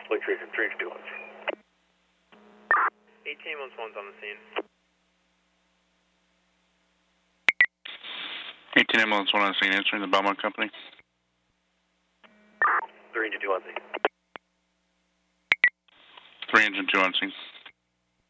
Lake Region 3 to 2 1. 18 one's on the scene. 18 ambulance 1 on scene, answering the Belmont Company. 3 to 2 on scene. 3 engine 2 on scene.